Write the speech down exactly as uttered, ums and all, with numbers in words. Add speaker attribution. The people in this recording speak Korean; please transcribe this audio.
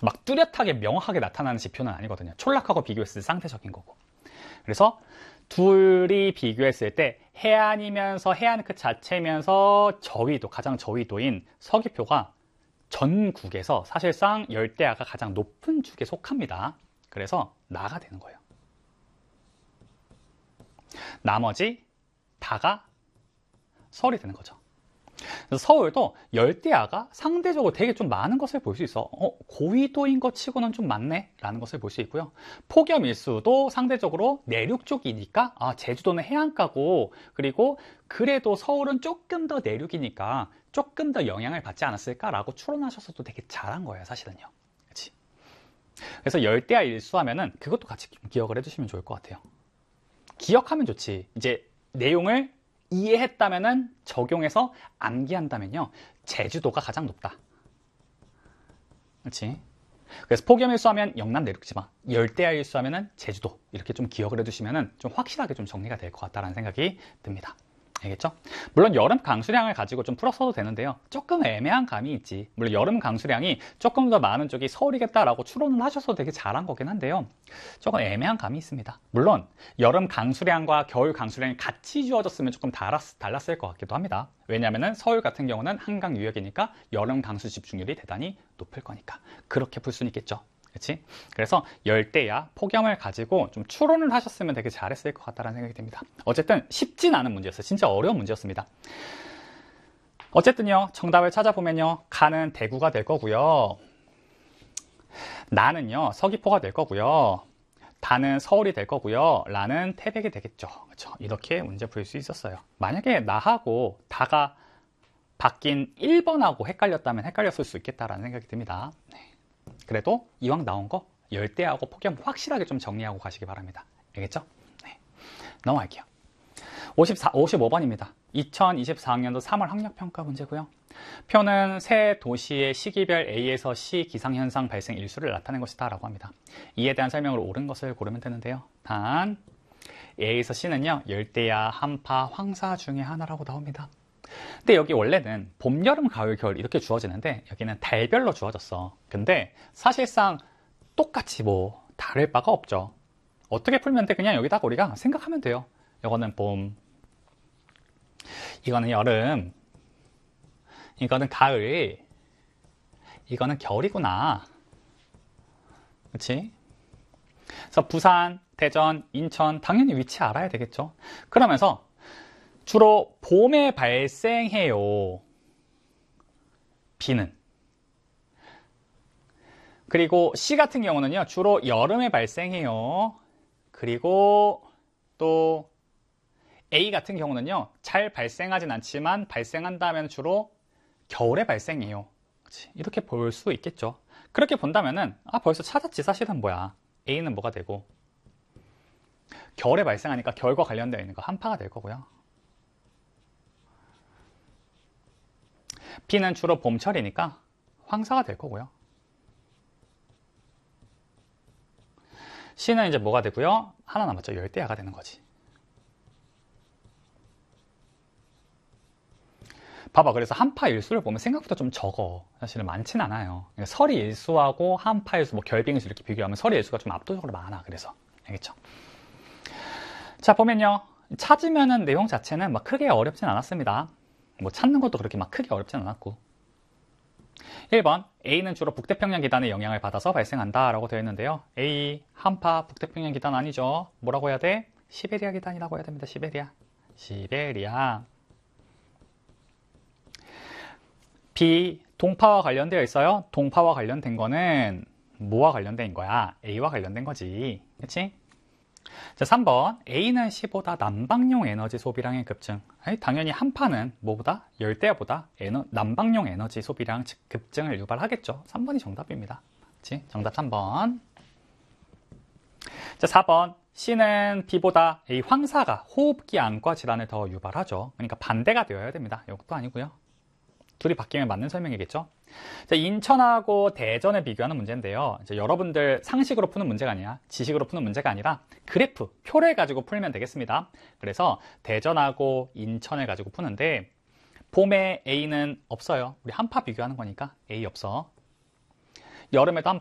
Speaker 1: 막 뚜렷하게 명확하게 나타나는 지표는 아니거든요. 촌락하고 비교했을 때 상대적인 거고. 그래서 둘이 비교했을 때 해안이면서 해안 그 자체면서 저위도, 가장 저위도인 서귀표가 전국에서 사실상 열대야가 가장 높은 축에 속합니다. 그래서 나가 되는 거예요. 나머지 다가 서울이 되는 거죠. 그래서 서울도 열대야가 상대적으로 되게 좀 많은 것을 볼 수 있어. 어, 고위도인 것 치고는 좀 많네 라는 것을 볼 수 있고요. 폭염 일수도 상대적으로 내륙 쪽이니까 아, 제주도는 해안가고, 그리고 그래도 서울은 조금 더 내륙이니까 조금 더 영향을 받지 않았을까라고 추론하셔서도 되게 잘한 거예요, 사실은요. 그렇지? 그래서 열대야 일수하면은 그것도 같이 기억을 해주시면 좋을 것 같아요. 기억하면 좋지. 이제 내용을 이해했다면은 적용해서 암기한다면요, 제주도가 가장 높다. 그렇지? 그래서 폭염 일수하면 영남 내륙지방, 열대야 일수하면은 제주도, 이렇게 좀 기억을 해두시면은 좀 확실하게 좀 정리가 될 것 같다라는 생각이 듭니다. 알겠죠? 물론 여름 강수량을 가지고 좀 풀었어도 되는데요, 조금 애매한 감이 있지. 물론 여름 강수량이 조금 더 많은 쪽이 서울이겠다라고 추론을 하셔서 되게 잘한 거긴 한데요, 조금 애매한 감이 있습니다. 물론 여름 강수량과 겨울 강수량이 같이 주어졌으면 조금 달았, 달랐을 것 같기도 합니다. 왜냐하면 서울 같은 경우는 한강 유역이니까 여름 강수 집중률이 대단히 높을 거니까 그렇게 풀 수는 있겠죠. 그렇지? 그래서 열대야, 폭염을 가지고 좀 추론을 하셨으면 되게 잘했을 것 같다는 생각이 듭니다. 어쨌든 쉽진 않은 문제였어요. 진짜 어려운 문제였습니다. 어쨌든요, 정답을 찾아보면요, 가는 대구가 될 거고요, 나는요 서귀포가 될 거고요, 다는 서울이 될 거고요, 라는 태백이 되겠죠. 그렇죠? 이렇게 문제 풀 수 있었어요. 만약에 나하고 다가 바뀐 일 번하고 헷갈렸다면 헷갈렸을 수 있겠다라는 생각이 듭니다. 네. 그래도 이왕 나온 거 열대하고 폭염 확실하게 좀 정리하고 가시기 바랍니다. 알겠죠? 네. 넘어갈게요. 오십사, 오십오 번입니다. 이천이십사 학년도 삼월 학력평가 문제고요. 표는 새 도시의 시기별 A에서 C 기상현상 발생 일수를 나타낸 것이다 라고 합니다. 이에 대한 설명을 옳은 것을 고르면 되는데요. 단 A에서 C는요, 열대야, 한파, 황사 중에 하나라고 나옵니다. 근데 여기 원래는 봄, 여름, 가을, 겨울 이렇게 주어지는데 여기는 달별로 주어졌어. 근데 사실상 똑같이 뭐 다를 바가 없죠. 어떻게 풀면 돼? 그냥 여기다가 우리가 생각하면 돼요. 이거는 봄, 이거는 여름, 이거는 가을, 이거는 겨울이구나. 그렇지? 그래서 부산, 대전, 인천 당연히 위치 알아야 되겠죠. 그러면서 주로 봄에 발생해요, 비는. 그리고 C 같은 경우는요, 주로 여름에 발생해요. 그리고 또 A 같은 경우는요, 잘 발생하진 않지만 발생한다면 주로 겨울에 발생해요. 그치? 이렇게 볼 수 있겠죠. 그렇게 본다면은 아, 벌써 찾았지. 사실은 뭐야, A는 뭐가 되고, 겨울에 발생하니까 겨울과 관련되어 있는 거 한파가 될 거고요. B는 주로 봄철이니까 황사가 될 거고요. C는 이제 뭐가 되고요? 하나 남았죠. 열대야가 되는 거지. 봐봐. 그래서 한파 일수를 보면 생각보다 좀 적어. 사실은 많진 않아요. 설이 일수하고 한파 일수, 뭐 결빙 일수 이렇게 비교하면 설이 일수가 좀 압도적으로 많아. 그래서 알겠죠? 자, 보면요, 찾으면은 내용 자체는 막 크게 어렵진 않았습니다. 뭐 찾는 것도 그렇게 막 크게 어렵진 않았고. 일 번 A는 주로 북태평양 기단의 영향을 받아서 발생한다 라고 되어 있는데요, A, 한파, 북태평양 기단 아니죠. 뭐라고 해야 돼? 시베리아 기단이라고 해야 됩니다. 시베리아. 시베리아. B, 동파와 관련되어 있어요. 동파와 관련된 거는 뭐와 관련된 거야? A와 관련된 거지. 그치? 자, 삼 번 A는 C보다 난방용 에너지 소비량의 급증. 아니, 당연히 한파는 뭐보다? 열대야보다 에너, 난방용 에너지 소비량 급증을 유발하겠죠. 삼 번이 정답입니다. 그치? 정답 삼 번. 자, 사 번 C는 B보다 A, 황사가 호흡기 안과 질환을 더 유발하죠. 그러니까 반대가 되어야 됩니다. 이것도 아니고요. 둘이 바뀌면 맞는 설명이겠죠. 자, 인천하고 대전을 비교하는 문제인데요, 이제 여러분들 상식으로 푸는 문제가 아니라 지식으로 푸는 문제가 아니라 그래프, 표를 가지고 풀면 되겠습니다. 그래서 대전하고 인천을 가지고 푸는데 봄에 A는 없어요. 우리 한파 비교하는 거니까 A 없어. 여름에도 한,